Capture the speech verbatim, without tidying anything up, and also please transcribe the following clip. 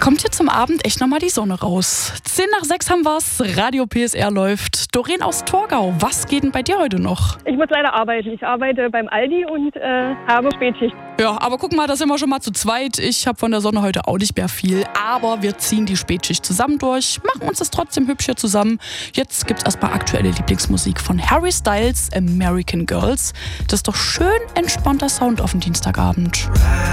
kommt hier zum Abend echt nochmal die Sonne raus. Zehn nach sechs haben wir's, Radio P S R läuft. Doreen aus Torgau, was geht denn bei dir heute noch? Ich muss leider arbeiten. Ich arbeite beim Aldi und äh, habe Spätschicht. Ja, aber guck mal, da sind wir schon mal zu zweit. Ich habe von der Sonne heute auch nicht mehr viel, aber wir ziehen die Spätschicht zusammen durch, machen uns das trotzdem hübsch hier zusammen. Jetzt gibt's erstmal aktuelle Lieblingsmusik von Harry Styles, American Girls. Das ist doch schön entspannter Sound auf den Dienstagabend.